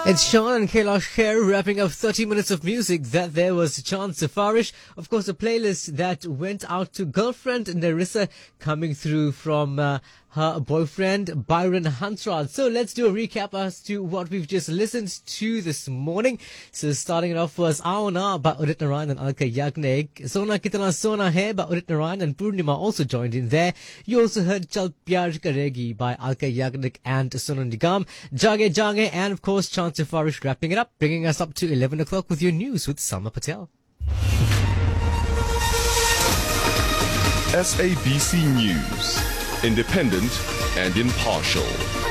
It's Sean and Kailash here, wrapping up 30 minutes of music. That there was Chance Safarish. Of course, a playlist that went out to girlfriend Narissa, coming through from her boyfriend Byron Hansrad. So let's do a recap as to what we've just listened to this morning. So starting it off was Aona by Udit Narayan and Alka Yagnik. Sona Kitana Sona Hai by Udit Narayan and Purnima also joined in there. You also heard Chal Pyar Karegi by Alka Yagnik and Sonu Nigam. Jage Jage and of course Chance Safarish wrapping it up, bringing us up to 11 o'clock with your news with Salma Patel. SABC News. Independent and impartial.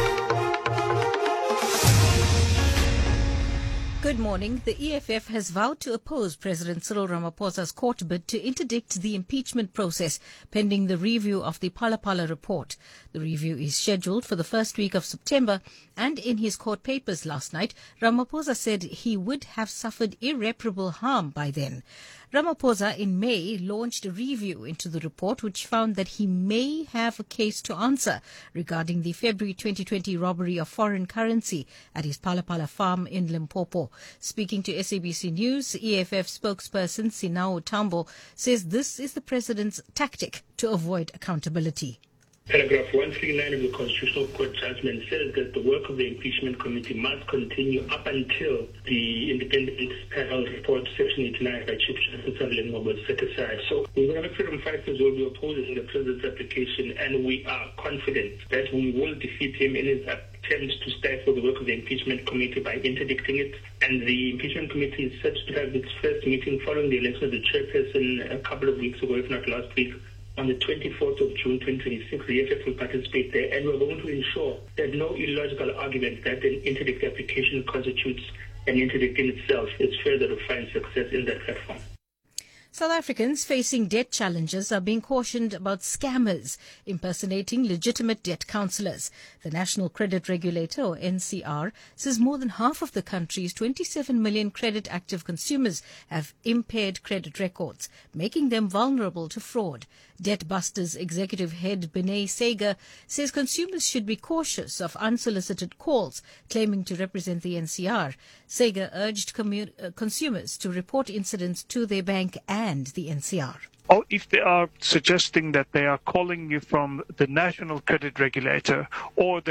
Good morning. The EFF has vowed to oppose President Cyril Ramaphosa's court bid to interdict the impeachment process pending the review of the Phala Phala report. The review is scheduled for the first week of September, and in his court papers last night, Ramaphosa said he would have suffered irreparable harm by then. Ramaphosa in May launched a review into the report which found that he may have a case to answer regarding the February 2020 robbery of foreign currency at his Phala Phala farm in Limpopo. Speaking to SABC News, EFF spokesperson Sinao Tambo says this is the president's tactic to avoid accountability. Paragraph 139 of the Constitutional Court judgment says that the work of the impeachment committee must continue up until the independent panel report, Section 89 by Chief Justice Avilengo was set aside. So the Economic Freedom Fighters will be opposing the president's application, and we are confident that we will defeat him in his attempts to stifle the work of the impeachment committee by interdicting it. And the impeachment committee is set to have its first meeting following the election of the chairperson a couple of weeks ago, if not last week. On the 24th of June 2026, the EFF will participate there, and we're going to ensure that no illogical argument that an interdict application constitutes an interdict in itself is further to find success in that platform. South Africans facing debt challenges are being cautioned about scammers impersonating legitimate debt counsellors. The National Credit Regulator, or NCR, says more than half of the country's 27 million credit-active consumers have impaired credit records, making them vulnerable to fraud. Debtbusters executive head Binay Sager says consumers should be cautious of unsolicited calls claiming to represent the NCR. Sager urged consumers to report incidents to their bank and the NCR. Or if they are suggesting that they are calling you from the National Credit Regulator or